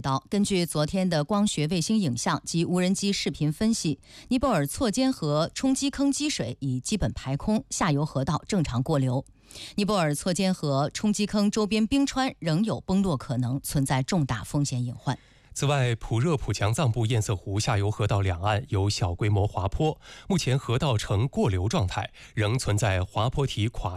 道，根据昨天的光学卫星影像及无人机视频分析，尼泊尔错尖河冲积坑积水已基本排空，下游河道正常过流。尼泊尔错尖河冲积坑周边冰川仍有崩落可能，存在重大风险隐患。 此外，普热普强藏布堰塞湖下游河道两岸有小规模滑坡，目前河道呈过流状态，仍存在滑坡体垮